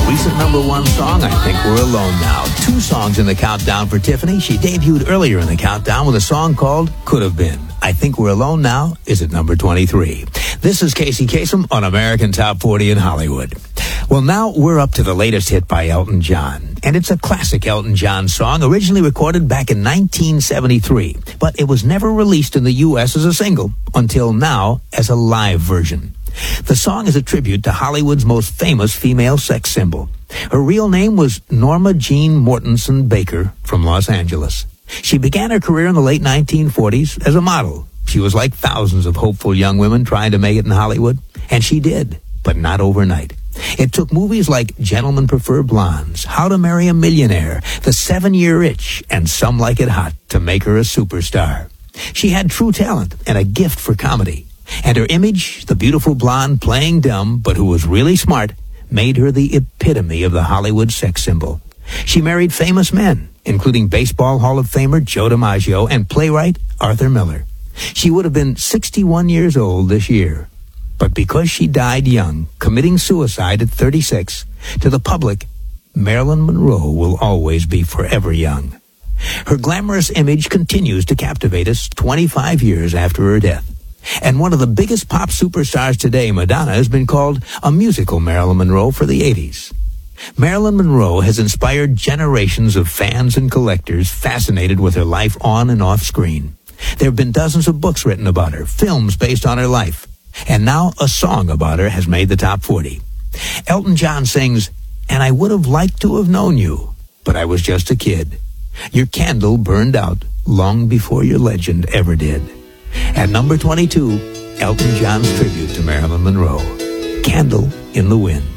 recent #1 song, I Think We're Alone Now. 2 songs in the countdown for Tiffany. She debuted earlier in the countdown with a song called Could Have Been. I Think We're Alone Now is at number 23. This is Casey Kasem on American Top 40 in Hollywood. Well, now we're up to the latest hit by Elton John. And it's a classic Elton John song, originally recorded back in 1973. But it was never released in the U.S. as a single until now as a live version. The song is a tribute to Hollywood's most famous female sex symbol. Her real name was Norma Jean Mortensen Baker from Los Angeles. She began her career in the late 1940s as a model. She was like thousands of hopeful young women trying to make it in Hollywood. And she did, but not overnight. It took movies like Gentlemen Prefer Blondes, How to Marry a Millionaire, The 7-Year Itch, and Some Like It Hot to make her a superstar. She had true talent and a gift for comedy. And her image, the beautiful blonde playing dumb but who was really smart, made her the epitome of the Hollywood sex symbol. She married famous men, including Baseball Hall of Famer Joe DiMaggio and playwright Arthur Miller. She would have been 61 years old this year. But because she died young, committing suicide at 36, to the public, Marilyn Monroe will always be forever young. Her glamorous image continues to captivate us 25 years after her death. And one of the biggest pop superstars today, Madonna, has been called a musical Marilyn Monroe for the 80s. Marilyn Monroe has inspired generations of fans and collectors fascinated with her life on and off screen. There have been dozens of books written about her, films based on her life, and now a song about her has made the top 40. Elton John sings, "And I would have liked to have known you, but I was just a kid. Your candle burned out long before your legend ever did." At number 22, Elton John's tribute to Marilyn Monroe, "Candle in the Wind."